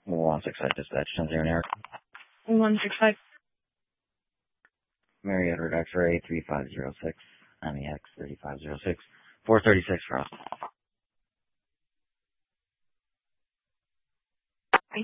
165 dispatch, 10-0 New York. 165. Mary Edward X-ray 3506, MEX 3506, 436 Frost.